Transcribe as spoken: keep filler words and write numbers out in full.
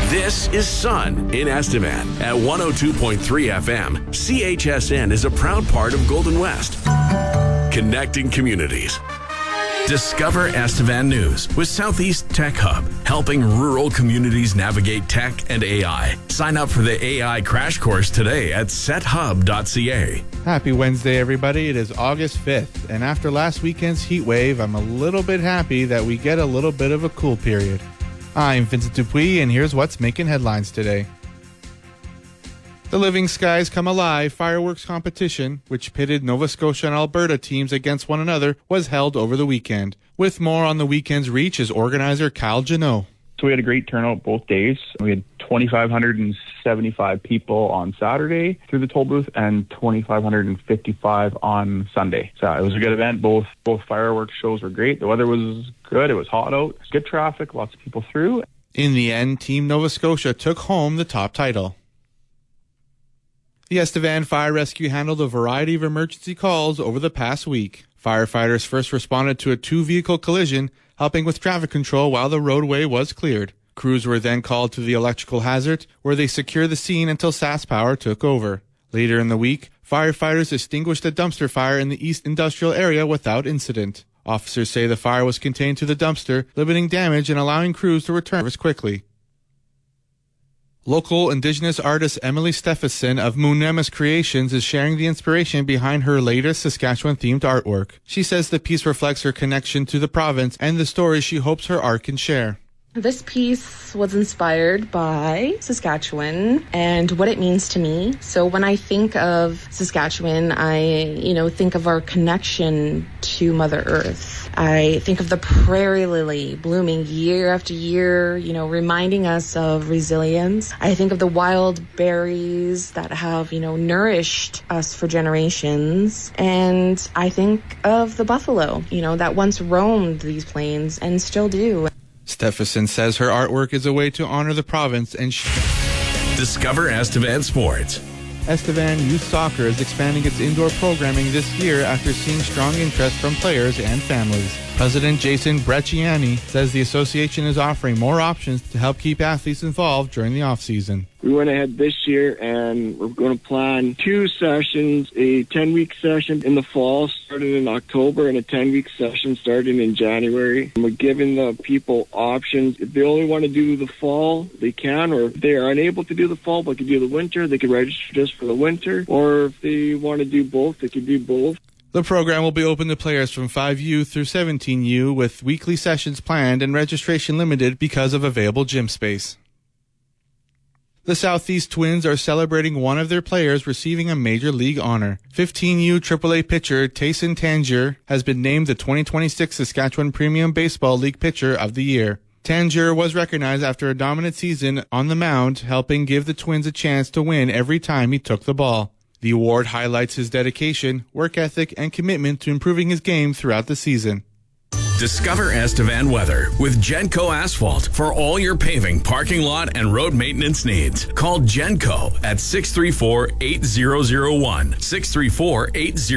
This is Sun in Estevan at one oh two point three F M. C H S N is a proud part of Golden West. Connecting communities. Discover Estevan News with Southeast Tech Hub, helping rural communities navigate tech and A I. Sign up for the A I crash course today at set hub dot c a. Happy Wednesday, everybody. It is August fifth, and after last weekend's heat wave, I'm a little bit happy that we get a little bit of a cool period. I'm Vincent Dupuis, and here's what's making headlines today. The Living Skies Come Alive fireworks competition, which pitted Nova Scotia and Alberta teams against one another, was held over the weekend. With more on the weekend's reach is organizer Cal Janot. So we had a great turnout both days. We had two thousand five hundred seventy-five people on Saturday through the toll booth and two thousand five hundred fifty-five on Sunday. So it was a good event. Both both fireworks shows were great. The weather was good. It was hot out. Good traffic. Lots of people through. In the end, Team Nova Scotia took home the top title. The Estevan Fire Rescue handled a variety of emergency calls over the past week. Firefighters first responded to a two-vehicle collision, helping with traffic control while the roadway was cleared. Crews were then called to the electrical hazard, where they secured the scene until SaskPower took over. Later in the week, firefighters extinguished a dumpster fire in the East Industrial area without incident. Officers say the fire was contained to the dumpster, limiting damage and allowing crews to return service quickly. Local Indigenous artist Emily Steffensen of Moonemus Creations is sharing the inspiration behind her latest Saskatchewan-themed artwork. She says the piece reflects her connection to the province and the stories she hopes her art can share. This piece was inspired by Saskatchewan and what it means to me. So when I think of Saskatchewan, I, you know, think of our connection to Mother Earth. I think of the prairie lily blooming year after year, you know, reminding us of resilience. I think of the wild berries that have, you know, nourished us for generations. And I think of the buffalo, you know, that once roamed these plains and still do. Steffensen says her artwork is a way to honor the province and she... Discover Estevan Sports. Estevan Youth Soccer is expanding its indoor programming this year after seeing strong interest from players and families. President Jason Brecciani says the association is offering more options to help keep athletes involved during the off-season. We went ahead this year and we're going to plan two sessions, a ten-week session in the fall starting in October and a ten-week session starting in January. And we're giving the people options. If they only want to do the fall, they can, or if they are unable to do the fall but can do the winter, they can register just for the winter, or if they want to do both, they can do both. The program will be open to players from five U through seventeen U with weekly sessions planned and registration limited because of available gym space. The Southeast Twins are celebrating one of their players receiving a Major League honor. fifteen U triple A pitcher Tayson Tangier has been named the twenty twenty-six Saskatchewan Premium Baseball League Pitcher of the Year. Tangier was recognized after a dominant season on the mound, helping give the Twins a chance to win every time he took the ball. The award highlights his dedication, work ethic, and commitment to improving his game throughout the season. Discover Estevan weather with Genco Asphalt for all your paving, parking lot, and road maintenance needs. Call Genco at six three four, eight zero zero one, six three four, eight zero zero one.